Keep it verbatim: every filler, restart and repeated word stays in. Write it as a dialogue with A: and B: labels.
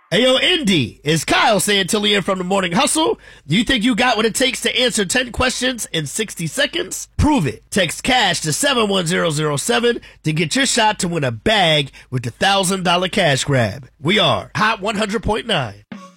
A: Hey, yo, Indy, is Kyle Santillian from the Morning Hustle? Do you think you got what it takes to answer ten questions in sixty seconds? Prove it. Text CASH to seven one zero zero seven to get your shot to win a bag with the one thousand dollars cash grab. We are Hot one hundred point nine.